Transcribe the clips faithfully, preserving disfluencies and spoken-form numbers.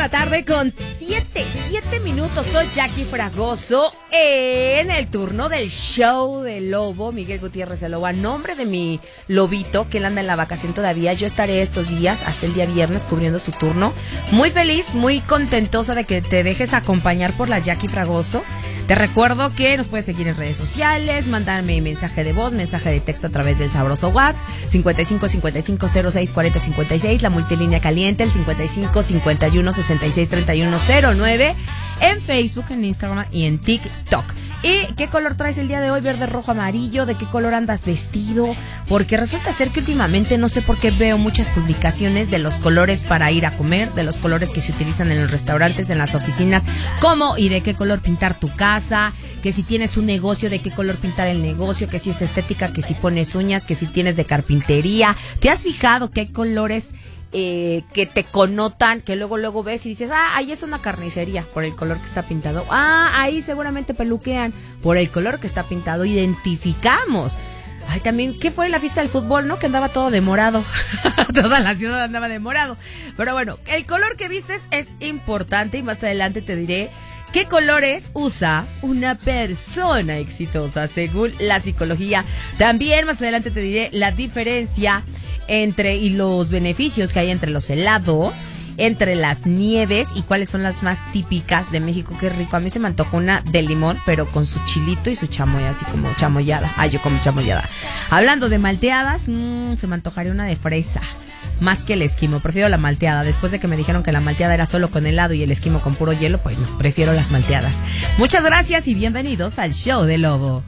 la tarde con siete, siete minutos. Soy Jackie Fragoso en el turno del show del lobo, Miguel Gutiérrez el lobo. A nombre de mi lobito, que él anda en la vacación todavía, yo estaré estos días hasta el día viernes cubriendo su turno. Muy feliz, muy contentosa de que te dejes acompañar por la Jackie Fragoso. Te recuerdo que nos puedes seguir en redes sociales, mandarme mensaje de voz, mensaje de texto a través del sabroso WhatsApp cincuenta y cinco cincuenta y cinco cero seis cuarenta cincuenta y seis, la multilínea caliente el cincuenta y cinco cincuenta y uno sesenta y seis treinta y uno cero nueve, en Facebook, en Instagram y en TikTok. ¿Y qué color traes el día de hoy? Verde, rojo, amarillo. ¿De qué color andas vestido? Porque resulta ser que últimamente no sé por qué veo muchas publicaciones de los colores para ir a comer, de los colores que se utilizan en los restaurantes, en las oficinas, cómo y de qué color pintar tu casa, que si tienes un negocio, de qué color pintar el negocio, que si es estética, que si pones uñas, que si tienes de carpintería. ¿Te has fijado que hay colores Eh, que te connotan, que luego luego ves y dices, ah, ahí es una carnicería por el color que está pintado, ah, ahí seguramente peluquean por el color que está pintado? Identificamos. Ay, también, ¿qué fue la fiesta del fútbol, no? Que andaba todo de morado. Toda la ciudad andaba de morado. Pero bueno, el color que vistes es importante y más adelante te diré qué colores usa una persona exitosa según la psicología. También más adelante te diré la diferencia entre y los beneficios que hay entre los helados, entre las nieves y cuáles son las más típicas de México. Qué rico, a mí se me antojó una de limón, pero con su chilito y su chamoy, así como chamoyada. Ay, yo como chamoyada. Hablando de malteadas, mmm, se me antojaría una de fresa, más que el esquimo. Prefiero la malteada. Después de que me dijeron que la malteada era solo con helado y el esquimo con puro hielo, pues no, prefiero las malteadas. Muchas gracias y bienvenidos al show del lobo.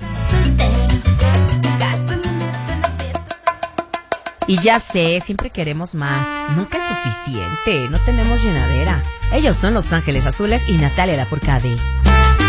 Y ya sé, siempre queremos más. Nunca es suficiente, no tenemos llenadera. Ellos son Los Ángeles Azules y Natalia Lafourcade.